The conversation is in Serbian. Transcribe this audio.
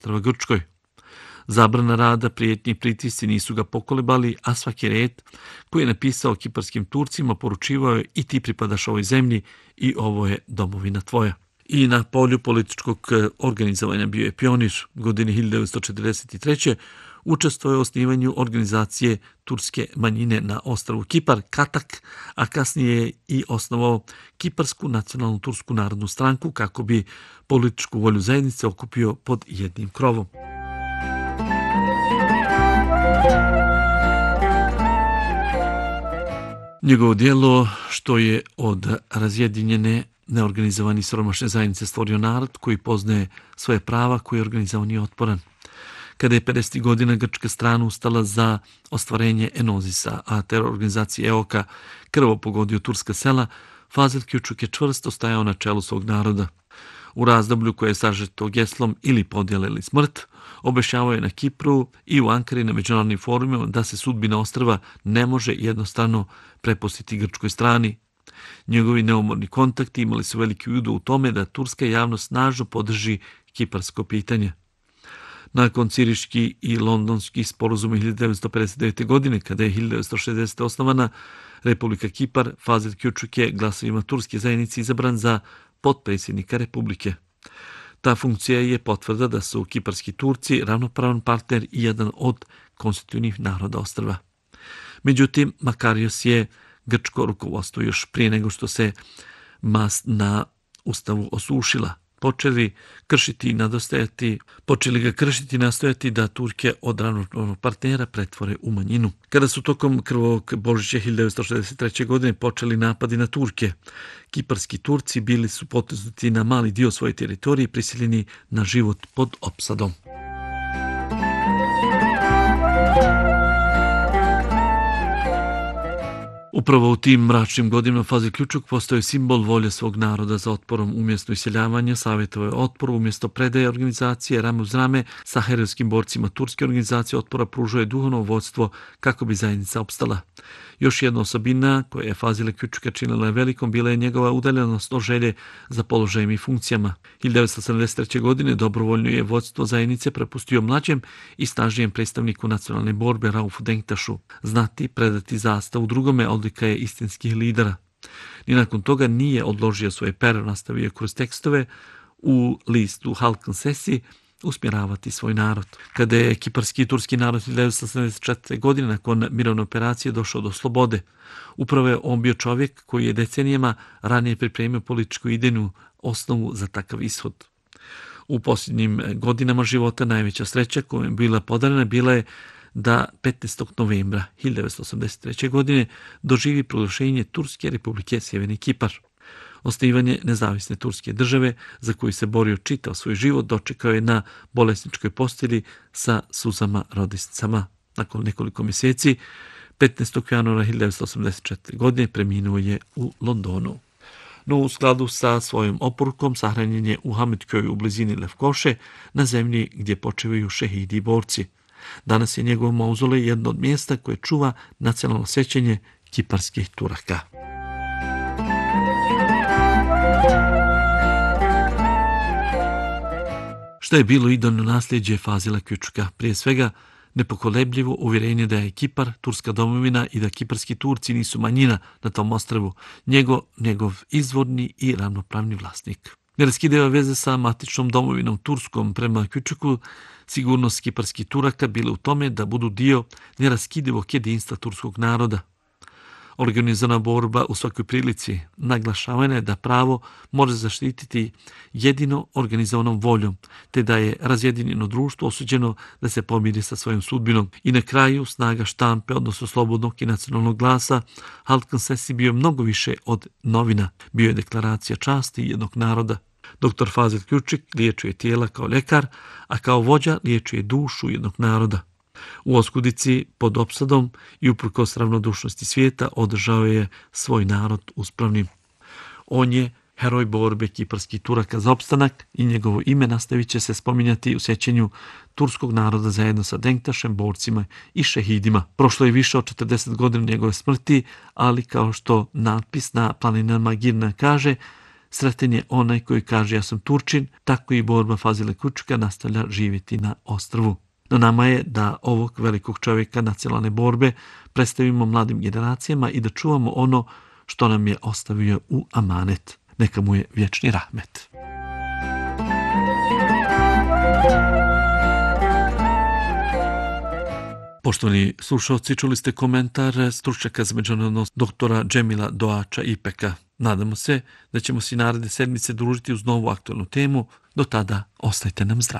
ostrva Grčkoj. Zabrana rada, prijetnji pritisci nisu ga pokolebali, a svaki red koji je napisao kiparskim Turcima poručivao je: i ti pripadaš ovoj zemlji i ovo je domovina tvoja. I na polju političkog organizovanja bio je pionir. Godine 1943. učestvovao je u osnivanju organizacije turske manjine na ostrvu Kipar, Katak, a kasnije je i osnovao Kiparsku nacionalnu tursku narodnu stranku kako bi političku volju zajednice okupio pod jednim krovom. Njegovo djelo što je od razjedinjene, neorganizovani siromašne zajednice stvorio narod koji poznaje svoje prava, koji je organizovan i otporan. Kada je 50. godina grčka strana ustala za ostvarenje Enozisa, a teror organizacije EOKA krvo pogodio turska sela, Fazil Küçük je čvrsto stajao na čelu svog naroda. U razdoblju koje je sažeto geslom ili podjela ili smrt, objašnjavao je na Kipru i u Ankari na međunarodnim forumima da se sudbina ostrva ne može jednostavno prepustiti grčkoj strani. Njegovi neumorni kontakti imali su veliki udio u tome da turska javnost snažno podrži kiparsko pitanje. Nakon Ciriški i Londonski sporazuma 1959. godine, kada je 1960. osnovana Republika Kipar, Fazil Küçük je glasovima turske zajednice izabran za potpredsjednika Republike. Ta funkcija je potvrda da su kiparski Turci ravnopravan partner i jedan od konstitutivnih naroda ostrva. Međutim, Makarios je grčko rukovodstvo još prije nego što se mast na ustavu osušila. Počeli ga kršiti i nastojati da Turke od ravnopravnog partnera pretvore u manjinu. Kada su tokom krvog Božića 1963. godine počeli napadi na Turke, kiparski Turci bili su potisnuti na mali dio svoje teritorije i prisiljeni na život pod opsadom. Upravo u tim mračnim godinama Fazil Küçük postao je simbol volje svog naroda za otporom umjesto iseljavanja, savjetovao je otporu umjesto predaje organizacije, rame uz rame sa herojskim borcima turske organizacije otpora pružao je duhovno vodstvo kako bi zajednica opstala. Još jedna osobina koja je Fazila Küçüka činila je velikom bila je njegova udaljenost od želje za položajem i funkcijama. 1973. godine dobrovoljno je vodstvo zajednice prepustio mlađem i snažnijem predstavniku nacionalne borbe Raufu Denktašu. Znati predati zastavu drugome odlika je istinskih lidera. Ni nakon toga nije odložio svoje pero, nastavio kroz tekstove u listu Halkın Sesi usmjeravati svoj narod. Kada je kiparski i turski narod 1974. godine nakon mirovne operacije došao do slobode, upravo je on bio čovjek koji je decenijama ranije pripremio političku idejnu osnovu za takav ishod. U posljednjim godinama života najveća sreća koja je bila podarena bila je da 15. novembra 1983. godine doživi proglašenje Turske republike Sjeverni Kipar. Osnivanje nezavisne turske države za koju se borio čitav svoj život dočekao je na bolesničkoj postelji sa suzama rodisnicama. Nakon nekoliko mjeseci, 15. januara 1984. godine preminuo je u Londonu. No u skladu sa svojom oporukom sahranjen je u Hamitkoj u blizini Lefkoše, na zemlji gdje počivaju šehidi i borci. Danas je njegov mauzolej jedno od mjesta koje čuva nacionalno sjećanje kiparskih Turaka. Što je bilo idejno nasljeđe Fazila Küçüka? Prije svega, nepokolebljivo uvjerenje da je Kipar turska domovina i da kiparski Turci nisu manjina na tom ostrvu, njegov izvorni i ravnopravni vlasnik. Neraskidiva veze sa matičnom domovinom Turskom prema Küçük'u, sigurnost kiparskih Turaka bila u tome da budu dio neraskidivog jedinstva turskog naroda. Organizovana borba u svakoj prilici naglašavana je da pravo može zaštititi jedino organizovanom voljom, te da je razjedinjeno društvo osuđeno da se pomiri sa svojom sudbinom. I na kraju snaga štampe, odnosno slobodnog i nacionalnog glasa, Halkın Sesi bio mnogo više od novina. Bio je deklaracija časti jednog naroda. Dr. Fazil Küçük liječuje tijela kao ljekar, a kao vođa liječuje dušu jednog naroda. U oskudici pod opsadom i uprkos ravnodušnosti svijeta održao je svoj narod uspravnim. On je heroj borbe kiparskih Turaka za opstanak i njegovo ime nastavit će se spominjati u sjećanju turskog naroda zajedno sa Denktašem, borcima i šehidima. Prošlo je više od 40 godina njegove smrti, ali kao što natpis na planinama Girna kaže, Sretan je onaj koji kaže ja sam Turčin, tako i borba Fazila Küçük'a nastavlja živjeti na ostrvu. Na nama je da ovog velikog čovjeka nacionalne borbe predstavimo mladim generacijama i da čuvamo ono što nam je ostavio u amanet. Neka mu je vječni rahmet. Poštovani slušalci, čuli ste komentar stručnjaka za međunarodnost doktora Džemila Doača Ipeka. Nadamo se da ćemo se naredne sedmice družiti uz novu aktualnu temu. Do tada ostajte nam zdravi.